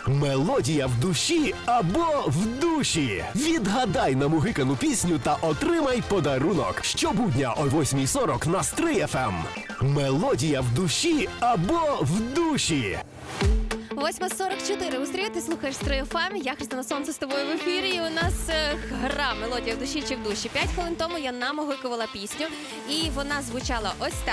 Мелодія в душі або в душі. Відгадай намугикану пісню та отримай подарунок. Щобудня о 8:40 на Стрий ФМ. Мелодія в душі або в душі. 8:44. Устрій, ти слухаєш Стрий ФМ. Я Христина Сонце з тобою в ефірі. І у нас гра «Мелодія в душі чи в душі». 5 хвилин тому я намугикувала пісню. І вона звучала ось так.